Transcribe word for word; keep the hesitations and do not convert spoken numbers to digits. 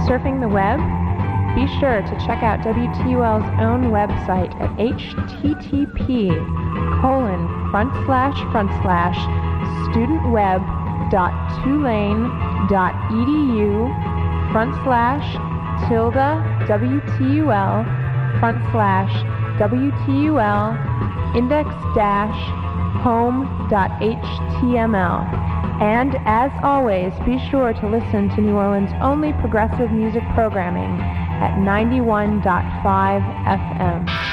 Surfing the web? Be sure to check out W T U L's own website at http colon front slash front slash studentweb.tulane.edu front slash tilde WTUL front slash WTUL index dash home.html. And as always, be sure to listen to New Orleans' only progressive music programming at ninety-one point five F M.